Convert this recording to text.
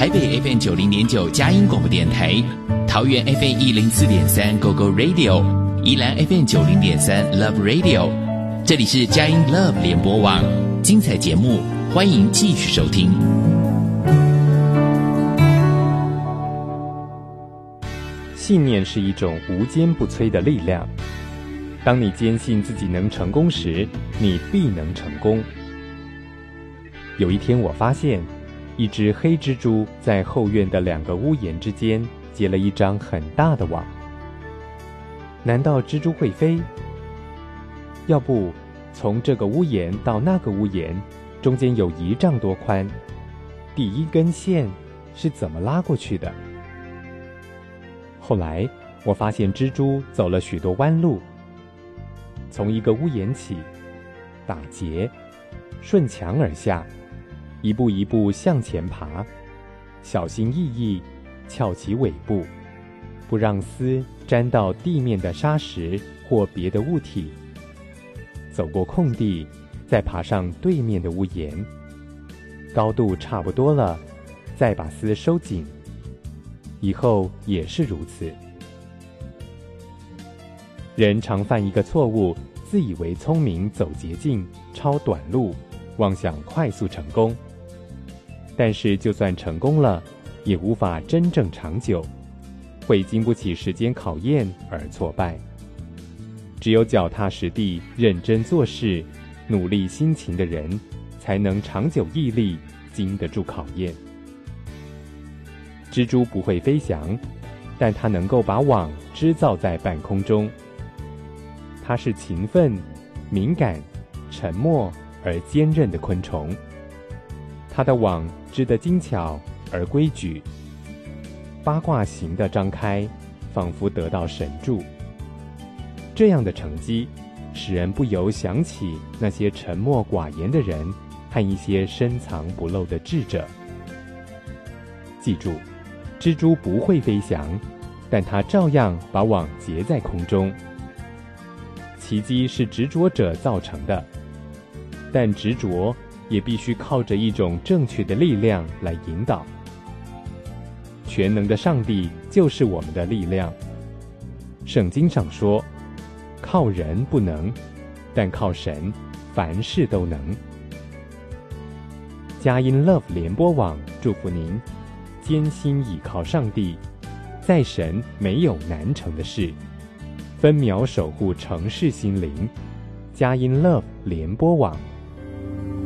台北 FM 90.9佳音广播电台，桃园 FM 104.3 Go Go Radio， 宜兰 FM 90.3 Love Radio。这里是佳音 Love 联播网，精彩节目，欢迎继续收听。 信念是一种无坚不摧的力量。当你坚信自己能成功时，你必能成功。有一天，我发现一只黑蜘蛛在后院的2个屋檐之间结了一张很大的网。难道蜘蛛会飞？要不，从这个屋檐到那个屋檐，中间有1丈多宽，第一根线是怎么拉过去的？后来，我发现蜘蛛走了许多弯路，从一个屋檐起，打结，顺墙而下，一步一步向前爬，小心翼翼，翘起尾部，不让丝沾到地面的沙石或别的物体。走过空地，再爬上对面的屋檐，高度差不多了，再把丝收紧。以后也是如此。人常犯一个错误，自以为聪明，走捷径，抄短路，妄想快速成功。但是就算成功了，也无法真正长久，会经不起时间考验而挫败。只有脚踏实地、认真做事、努力辛勤的人，才能长久毅力，经得住考验。蜘蛛不会飞翔，但它能够把网织造在半空中。它是勤奋、敏感、沉默而坚韧的昆虫。它的网织得精巧而规矩，八卦形的张开，仿佛得到神助。这样的成绩，使人不由想起那些沉默寡言的人和一些深藏不露的智者。记住，蜘蛛不会飞翔，但它照样把网结在空中。奇迹是执着者造成的，但执着也必须靠着一种正确的力量来引导。全能的上帝就是我们的力量。圣经上说，靠人不能，但靠神凡事都能。佳音 Love 联播网祝福您，艰辛倚靠上帝，在神没有难成的事，分秒守护城市心灵。佳音 Love 联播网。